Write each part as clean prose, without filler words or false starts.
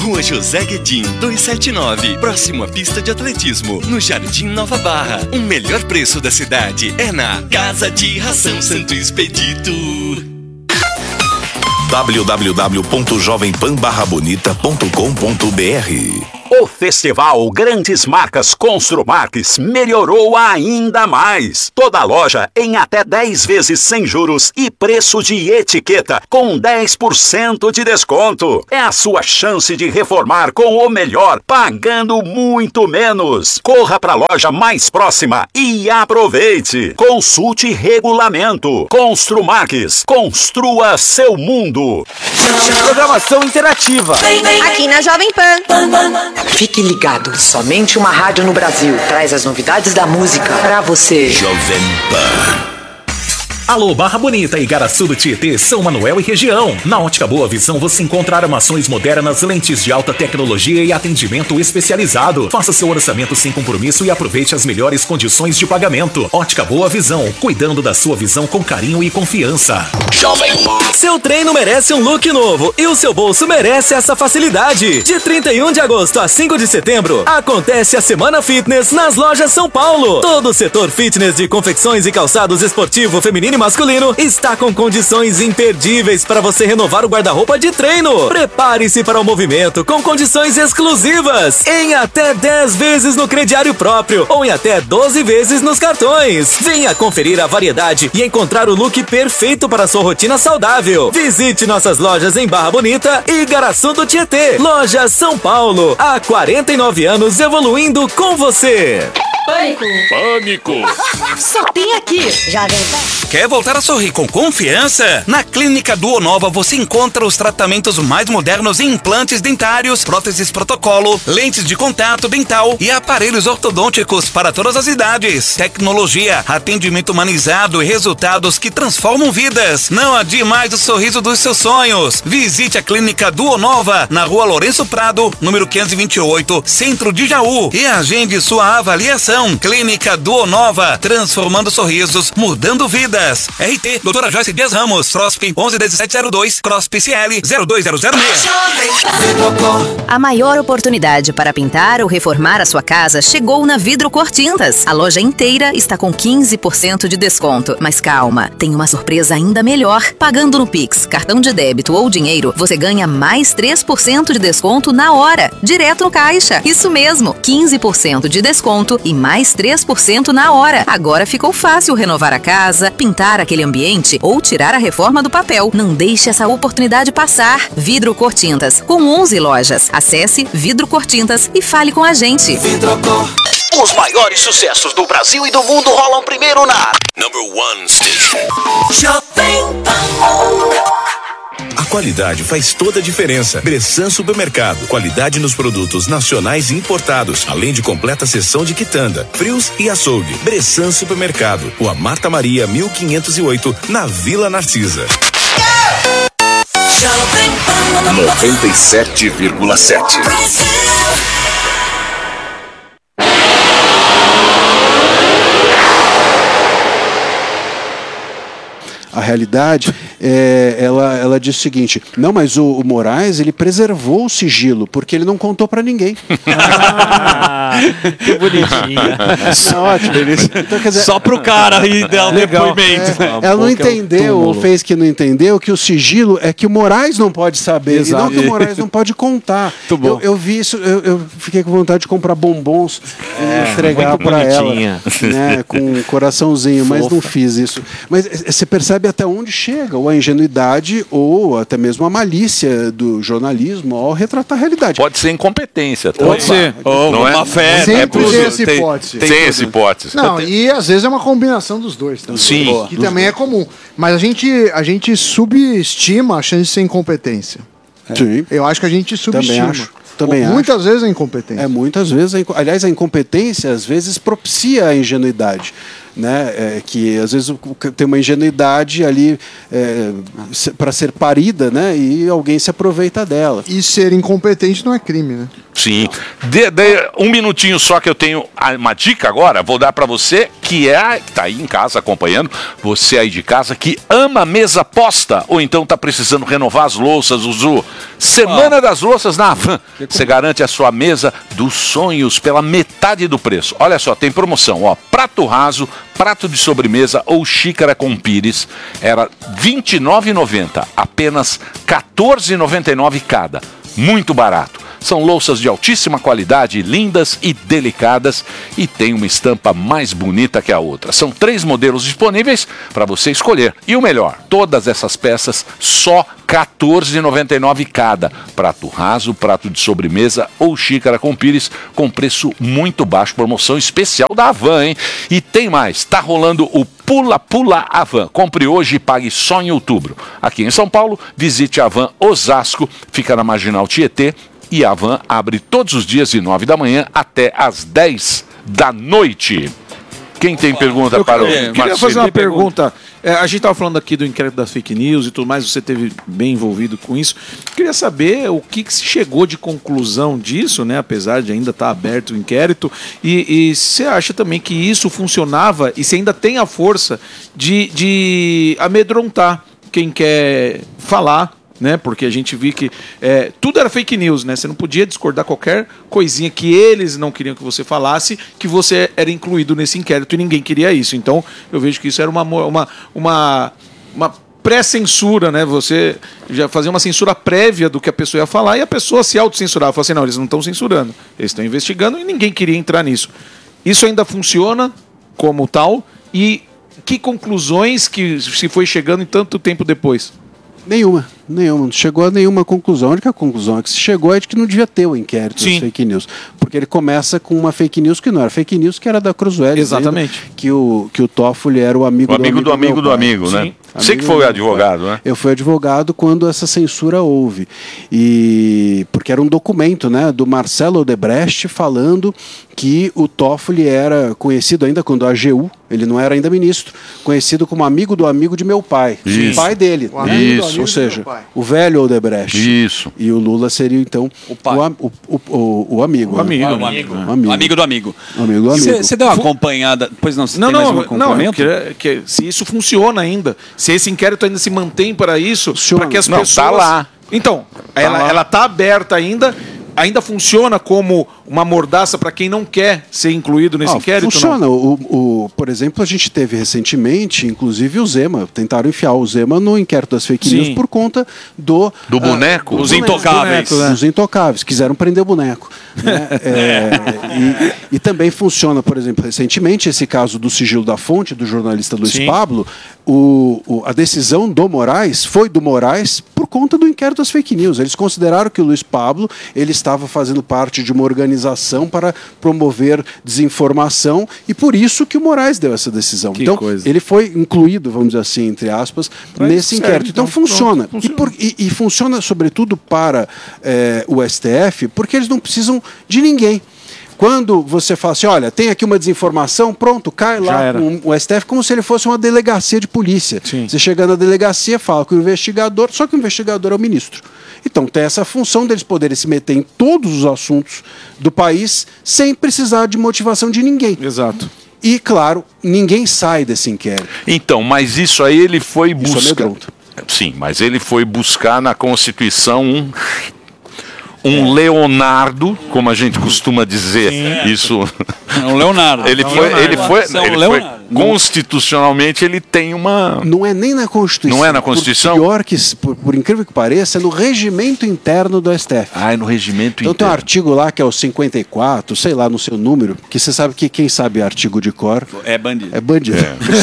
Rua José Guedin, 279, próximo à pista de atletismo, no Jardim Nova Barra. O melhor preço da cidade é na Casa de Ração Santo Expedito. www.jovempan-bonita.com.br. O Festival Grandes Marcas Construmarques melhorou ainda mais. Toda loja em até 10 vezes sem juros e preço de etiqueta com 10% de desconto. É a sua chance de reformar com o melhor, pagando muito menos. Corra para a loja mais próxima e aproveite. Consulte regulamento. Construmarques, construa seu mundo. Programação interativa. Aqui na Jovem Pan. Fique ligado, somente uma rádio no Brasil traz as novidades da música pra você. Jovem Pan. Alô, Barra Bonita e Igaraçu do Tietê, São Manuel e região. Na Ótica Boa Visão você encontra armações modernas, lentes de alta tecnologia e atendimento especializado. Faça seu orçamento sem compromisso e aproveite as melhores condições de pagamento. Ótica Boa Visão, cuidando da sua visão com carinho e confiança. Jovem Pan. Seu treino merece um look novo e o seu bolso merece essa facilidade. De 31 de agosto a 5 de setembro, acontece a Semana Fitness nas lojas São Paulo. Todo o setor fitness de confecções e calçados esportivo, feminino e masculino está com condições imperdíveis para você renovar o guarda-roupa de treino. Prepare-se para o movimento com condições exclusivas em até 10 vezes no crediário próprio ou em até 12 vezes nos cartões. Venha conferir a variedade e encontrar o look perfeito para a sua rotina saudável. Visite nossas lojas em Barra Bonita e Igaraçu do Tietê. Loja São Paulo, há 49 anos evoluindo com você. Pânico. Pânico. Só tem aqui. Jovem Pan. Quer voltar a sorrir com confiança? Na Clínica Duonova você encontra os tratamentos mais modernos em implantes dentários, próteses protocolo, lentes de contato dental e aparelhos ortodônticos para todas as idades. Tecnologia, atendimento humanizado e resultados que transformam vidas. Não adie mais o sorriso dos seus sonhos. Visite a Clínica Duonova na Rua Lourenço Prado, número 528, Centro de Jaú, e agende sua avaliação. Clínica Duonova, transformando sorrisos, mudando vidas. RT, Doutora Joyce Dias Ramos, CROSP 111702, CROSP CL 02006. A maior oportunidade para pintar ou reformar a sua casa chegou na Vidro Cor Tintas. A loja inteira está com 15% de desconto. Mas calma, tem uma surpresa ainda melhor. Pagando no Pix, cartão de débito ou dinheiro, você ganha mais 3% de desconto na hora, direto no caixa. Isso mesmo, 15% de desconto e mais 3% na hora. Agora ficou fácil renovar a casa, pintar aquele ambiente ou tirar a reforma do papel. Não deixe essa oportunidade passar. Vidro Cor Tintas, com 11 lojas. Acesse Vidro Cor Tintas e fale com a gente. Vidrocor. Os maiores sucessos do Brasil e do mundo rolam primeiro na Number One Station. Jovem Pan. A qualidade faz toda a diferença. Bressan Supermercado. Qualidade nos produtos nacionais e importados, além de completa seção de quitanda, frios e açougue. Bressan Supermercado. Rua Marta Maria, 1508, na Vila Narcisa. 97,7. A realidade, ela diz o seguinte: não, mas o Moraes, ele preservou o sigilo, porque ele não contou para ninguém. Que bonitinha. Ótimo. Então, quer dizer, só pro cara aí dar o depoimento. Ela não entendeu, ou fez que não entendeu, que o sigilo é que o Moraes não pode saber, e não que o Moraes não pode contar. Eu vi isso, eu fiquei com vontade de comprar bombons e entregar para ela, né, com um coraçãozinho, mas não fiz isso. Mas você percebe até onde chega ou a ingenuidade ou até mesmo a malícia do jornalismo ao retratar a realidade. Pode ser incompetência também. Pode ser. Não é? Má fé. Sempre tem essa hipótese. Tem essa hipótese. Não, e às vezes é uma combinação dos dois também. Sim. Que também é comum. Mas a gente subestima a chance de ser incompetência. Sim. Eu acho que a gente subestima. também acho. Muitas vezes é incompetência. Muitas vezes. Aliás, a incompetência às vezes propicia a ingenuidade. Né, que às vezes tem uma ingenuidade ali para ser parida, né, e alguém se aproveita dela. E ser incompetente não é crime, né? Sim. Um minutinho só que eu tenho uma dica agora, vou dar para você que tá aí em casa acompanhando, você aí de casa que ama mesa posta ou então tá precisando renovar as louças, Zuzu. Semana das Louças na Havan. Você garante a sua mesa dos sonhos pela metade do preço. Olha só, tem promoção, ó, prato raso, prato de sobremesa ou xícara com pires, era R$ 29,90, apenas R$ 14,99 cada. Muito barato. São louças de altíssima qualidade, lindas e delicadas, e tem uma estampa mais bonita que a outra. São 3 modelos disponíveis para você escolher. E o melhor, todas essas peças só R$ 14,99 cada. Prato raso, prato de sobremesa ou xícara com pires, com preço muito baixo. Promoção especial da Havan, hein? E tem mais, tá rolando o Pula Pula Havan. Compre hoje e pague só em outubro. Aqui em São Paulo, visite a Havan Osasco, fica na Marginal Tietê, e a Havan abre todos os dias de 9 da manhã até às 10 da noite. Quem tem pergunta para o Marcelo? Eu queria fazer uma pergunta. A gente estava falando aqui do inquérito das fake news e tudo mais, você esteve bem envolvido com isso. Eu queria saber o que se chegou de conclusão disso, né? Apesar de ainda estar aberto o inquérito. E você acha também que isso funcionava e se ainda tem a força de amedrontar quem quer falar, né? Porque a gente viu que tudo era fake news, né? Você não podia discordar qualquer coisinha que eles não queriam que você falasse, que você era incluído nesse inquérito e ninguém queria isso. Então, eu vejo que isso era uma pré-censura, né? Você já fazia uma censura prévia do que a pessoa ia falar e a pessoa se autocensurava. Falava assim, não, eles não estão censurando, eles estão investigando e ninguém queria entrar nisso. Isso ainda funciona como tal? E que conclusões que se foi chegando em tanto tempo depois? Nenhuma. Não chegou a nenhuma conclusão. A única conclusão que se chegou é de que não devia ter o inquérito das fake news. Porque ele começa com uma fake news que não era fake news, que era da Cruzoé. Exatamente. Que o Toffoli era o amigo do amigo, né? Você que foi advogado, né? Eu fui advogado quando essa censura houve. Porque era um documento, né, do Marcelo Odebrecht falando que o Toffoli era conhecido ainda quando a AGU, ele não era ainda ministro, conhecido como amigo do amigo de meu pai. Isso. O pai dele. Isso. Ou seja, o velho Odebrecht. Isso. E o Lula seria, então, o amigo. O amigo do amigo. Você deu uma acompanhada... Pois não, você tem mais um complemento? Se isso funciona ainda, se esse inquérito ainda se mantém para isso, para que as pessoas... Tá lá. Então, ela tá aberta ainda funciona como uma mordaça para quem não quer ser incluído nesse inquérito? Funciona. Por exemplo, a gente teve recentemente, inclusive o Zema, tentaram enfiar o Zema no inquérito das fake news por conta do boneco? Os intocáveis. Os intocáveis, quiseram prender o boneco. Né? E também funciona, por exemplo, recentemente, esse caso do sigilo da fonte, do jornalista Luiz Pablo, a decisão do Moraes foi do Moraes por conta do inquérito das fake news. Eles consideraram que o Luiz Pablo ele estava fazendo parte de uma organização para promover desinformação e por isso que o Moraes deu essa decisão. Então, ele foi incluído, vamos dizer assim, entre aspas, nesse inquérito. Então, funciona. E funciona, sobretudo, para o STF, porque eles não precisam de ninguém. Quando você fala assim, olha, tem aqui uma desinformação, pronto, cai lá o STF como se ele fosse uma delegacia de polícia. Você chega na delegacia, fala com o investigador, só que o investigador é o ministro. Então tem essa função deles poderem se meter em todos os assuntos do país sem precisar de motivação de ninguém. Exato. E, claro, ninguém sai desse inquérito. Então, mas isso aí ele foi buscar... Sim, mas ele foi buscar na Constituição um Leonardo, como a gente costuma dizer. Isso. Um Leonardo. Ele foi constitucionalmente ele tem uma... Não é nem na Constituição. Não é na Constituição? Pior que, por incrível que pareça, é no regimento interno do STF. É no regimento interno. Então tem um artigo lá que é o 54, sei lá, no seu número, que você sabe que quem sabe artigo de cor... É bandido. É bandido.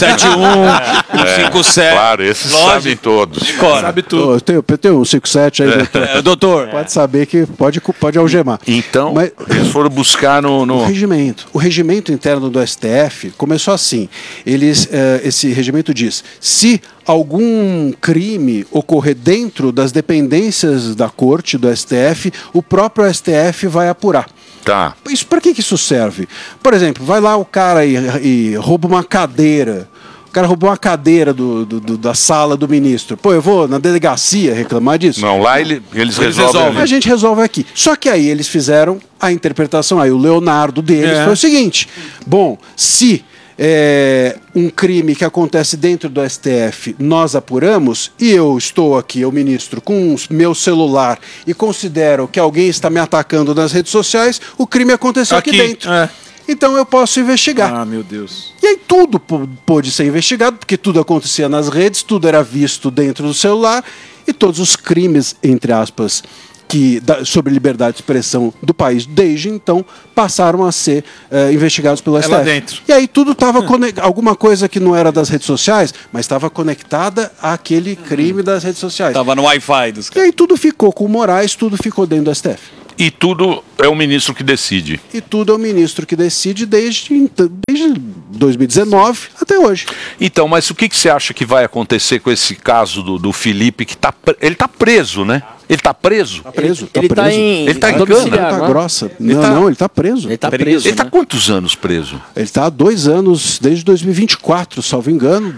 71, 57. Claro, esses sabem todos. De cor. Sabe tudo. Eu tenho um 57 aí, doutor. Doutor. Pode saber que pode algemar. Então, eles foram buscar no... O regimento interno do STF começou assim. esse regimento diz: se algum crime ocorrer dentro das dependências da corte, do STF, o próprio STF vai apurar. Tá. Isso, para que isso serve? Por exemplo, vai lá o cara e rouba uma cadeira. O cara roubou uma cadeira da sala do ministro. Pô, eu vou na delegacia reclamar disso? Não, lá eles resolvem. A gente resolve aqui. Só que aí eles fizeram a interpretação. Aí o Leonardo deles foi o seguinte: bom, se um crime que acontece dentro do STF nós apuramos, e eu estou aqui, eu ministro, com o meu celular e considero que alguém está me atacando nas redes sociais, o crime aconteceu aqui dentro. Então eu posso investigar. Ah, meu Deus. E aí tudo pôde ser investigado, porque tudo acontecia nas redes, tudo era visto dentro do celular, e todos os crimes, entre aspas, sobre liberdade de expressão do país desde então passaram a ser investigados pelo STF. Lá dentro. E aí tudo estava alguma coisa que não era das redes sociais, mas estava conectada àquele crime das redes sociais. Estava no Wi-Fi dos caras. E aí tudo ficou com o Moraes, tudo ficou dentro do STF. E tudo é o ministro que decide. E tudo é o ministro que decide desde 2019 até hoje. Então, mas o que você acha que vai acontecer com esse caso do Felipe, que ele está preso, né? Ele está preso? Está preso. Ele está em cana? Tá grossa. Não, ele está preso. Ele está preso. Ele está quantos anos preso? Ele está há 2 anos, desde 2024, salvo engano.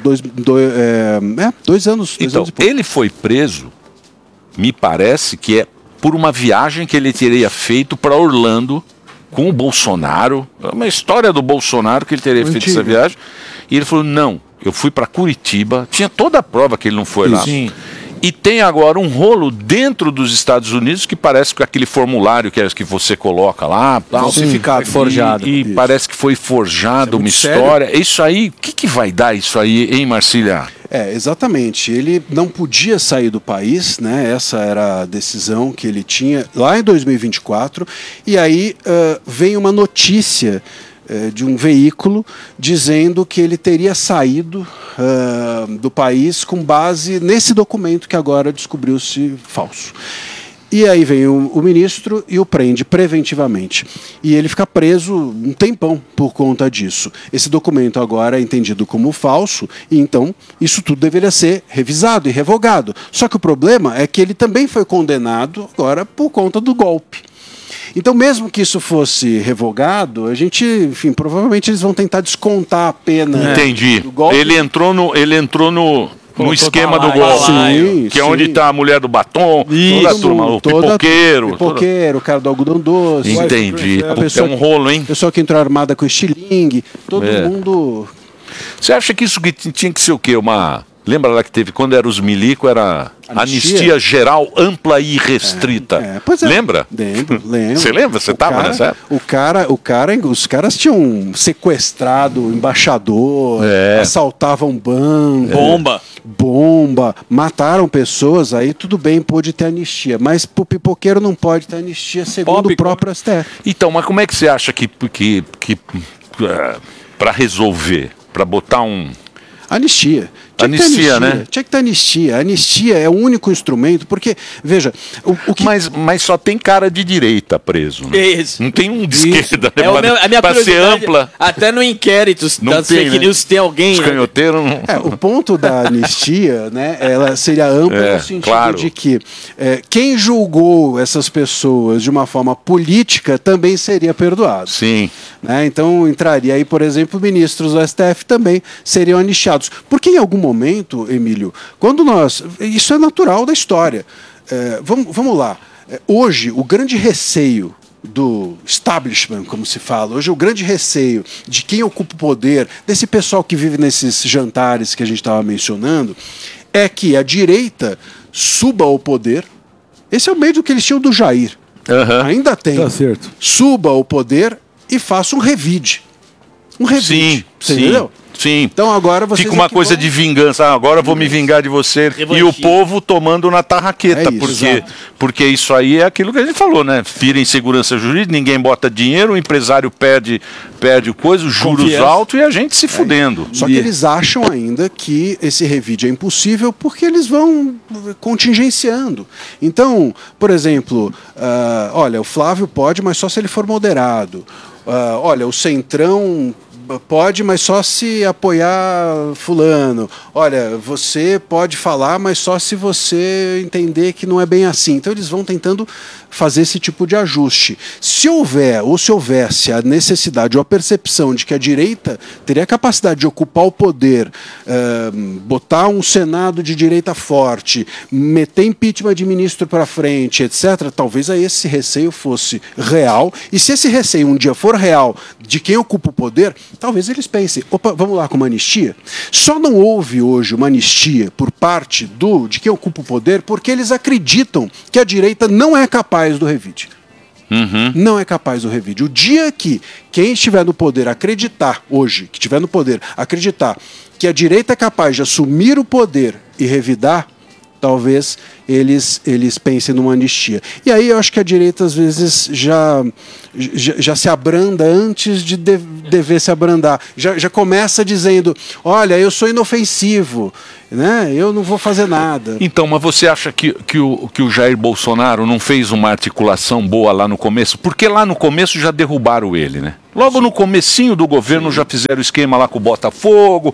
2 anos. Então, ele foi preso, me parece que é por uma viagem que ele teria feito para Orlando com o Bolsonaro. É uma história do Bolsonaro que ele teria feito essa viagem. E ele falou, não, eu fui para Curitiba. Tinha toda a prova que ele não foi lá. Sim. E tem agora um rolo dentro dos Estados Unidos que parece que aquele formulário que você coloca lá, falsificado, forjado. E parece que foi forjado uma história. Sério? Isso aí, o que vai dar isso aí, hein, Marcília? Exatamente. Ele não podia sair do país, né? Essa era a decisão que ele tinha lá em 2024. E aí vem uma notícia de um veículo dizendo que ele teria saído do país com base nesse documento que agora descobriu-se falso. E aí vem o ministro e o prende preventivamente. E ele fica preso um tempão por conta disso. Esse documento agora é entendido como falso, e então isso tudo deveria ser revisado e revogado. Só que o problema é que ele também foi condenado agora por conta do golpe. Então, mesmo que isso fosse revogado, a gente, enfim, provavelmente eles vão tentar descontar a pena. Entendi. Do golpe. Ele entrou no esquema do golpe, que é onde está a mulher do batom, toda a turma, o pipoqueiro. O cara do algodão doce. Entendi. É um rolo, hein? A pessoa que entrou armada com estilingue, todo mundo... Você acha que isso tinha que ser o quê? Lembra lá que teve, quando era os milico, era anistia geral, ampla e restrita. Lembra? Lembro. Você lembra? Você estava nessa época? Os caras tinham sequestrado o embaixador, assaltavam banco. Bomba, mataram pessoas, aí tudo bem, pôde ter anistia. Mas pro pipoqueiro não pode ter anistia, segundo o próprio STF. Então, mas como é que você acha que para resolver, para botar Anistia. Né? Tinha que ter anistia. A anistia é o único instrumento, porque, veja... Mas só tem cara de direita preso. Né? Isso. Não tem um de esquerda. Né? A minha para ser ampla. Até no inquérito das fake news tem alguém... Os canhoteiros não... O ponto da anistia, né, ela seria ampla no sentido de que quem julgou essas pessoas de uma forma política também seria perdoado. Sim. Né? Então entraria aí, por exemplo, ministros do STF também seriam anistiados. Porque em algum momento, Emílio, quando isso é natural da história. Vamos lá. Hoje, o grande receio do establishment, como se fala, hoje o grande receio de quem ocupa o poder, desse pessoal que vive nesses jantares que a gente estava mencionando, é que a direita suba ao poder. Esse é o medo que eles tinham do Jair. Ainda tem. Tá certo. Suba ao poder e faça um revide. Sim, entendeu? Sim. Então agora você fica uma coisa de vingança. Agora eu vou me vingar de você. E o povo tomando na tarraqueta. Porque isso aí é aquilo que a gente falou, né? Fira insegurança jurídica, ninguém bota dinheiro, o empresário perde coisa, os juros altos e a gente se fudendo. Só que eles acham ainda que esse revide é impossível porque eles vão contingenciando. Então, por exemplo, olha, o Flávio pode, mas só se ele for moderado. Olha, o Centrão pode, mas só se apoiar fulano. Olha, você pode falar, mas só se você entender que não é bem assim. Então eles vão tentando fazer esse tipo de ajuste. Se houver, ou se houvesse a necessidade ou a percepção de que a direita teria a capacidade de ocupar o poder, botar um Senado de direita forte, meter impeachment de ministro para frente, etc., talvez aí esse receio fosse real. E se esse receio um dia for real de quem ocupa o poder, talvez eles pensem, opa, vamos lá com uma anistia? Só não houve hoje uma anistia por parte de quem ocupa o poder porque eles acreditam que a direita não é capaz do revide. Não é capaz do revide. O dia que quem estiver no poder acreditar, hoje, que estiver no poder, acreditar que a direita é capaz de assumir o poder e revidar, talvez eles pensem numa anistia. E aí eu acho que a direita às vezes já se abranda antes de dever se abrandar. Já começa dizendo, olha, eu sou inofensivo, né? Eu não vou fazer nada. Então, mas você acha que o Jair Bolsonaro não fez uma articulação boa lá no começo? Porque lá no começo já derrubaram ele, né? Logo no comecinho do governo já fizeram o esquema lá com o Botafogo.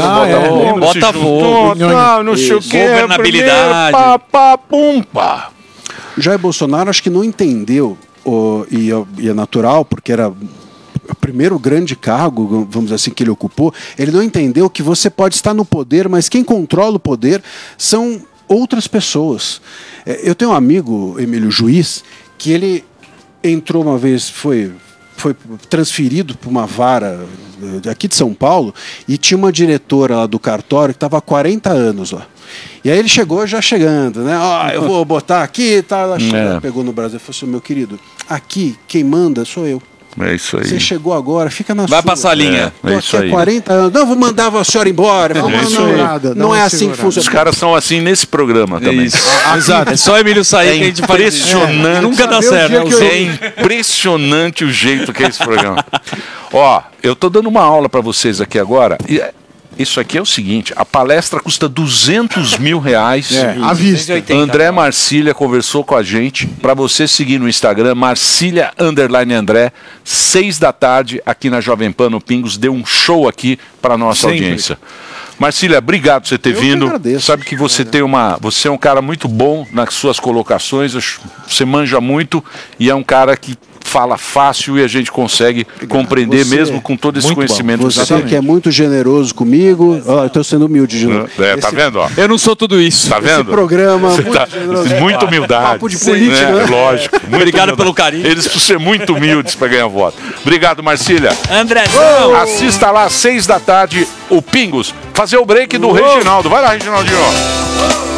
Botafogo. Não sei o que. Governabilidade. Pumpa. Jair Bolsonaro acho que não entendeu, e é natural, porque era o primeiro grande cargo, vamos dizer assim, que ele ocupou. Ele não entendeu que você pode estar no poder, mas quem controla o poder são outras pessoas. Eu tenho um amigo, Emílio Juiz, que ele entrou uma vez, foi transferido para uma vara aqui de São Paulo e tinha uma diretora lá do cartório que estava há 40 anos lá. E aí ele chegou já chegando, né? Eu vou botar aqui, tá? Ela pegou no Brasil e falou assim, meu querido, aqui quem manda sou eu. É isso aí. Você chegou agora, fica na sua. Vai passar a linha. É isso aí. 40 anos. Não, vou mandar a senhora embora. Não é assim que funciona. Os caras são assim nesse programa também. Exato. É só Emílio sair que a gente faz. Impressionante. Nunca dá certo. É impressionante o jeito que é esse programa. Ó, eu tô dando uma aula para vocês aqui agora. Isso aqui é o seguinte, a palestra custa R$200 mil. À vista. André Marcília conversou com a gente. Para você seguir no Instagram, Marcília_André, 6 da tarde, aqui na Jovem Pan, no Pingos, deu um show aqui para nossa audiência. Marcília, obrigado por você ter vindo. Sabe que você você é um cara muito bom nas suas colocações, você manja muito e é um cara que fala fácil e a gente consegue compreender mesmo com todo esse conhecimento. Você que é muito generoso comigo. Eu estou sendo humilde de novo. Tá vendo? Ó. Eu não sou tudo isso. Tá vendo? Esse programa muita humildade. Papo de política, né? Lógico. Obrigado pelo carinho. Eles precisam ser muito humildes para ganhar voto. Obrigado, Marcília. Andrezão. Assista lá às 6 da tarde o Pingos. Fazer o break do Reginaldo. Vai lá, Reginaldinho.